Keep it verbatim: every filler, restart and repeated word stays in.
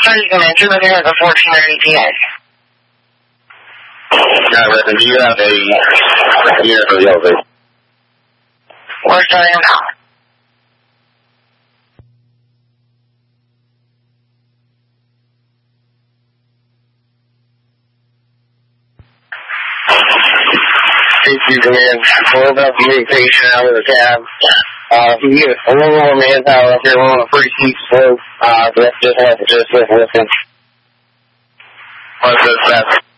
Charlie Command, you're looking at the fourteen ninety P A. Yeah, Reverend, do you have a unit for the elevator? We're starting now. Thank you, Command. We're about to make patient out of the cab. Uh, if you get a little more manpower up here, we're on a pretty steep slope. Uh, just have to just lift with him. What's this, that?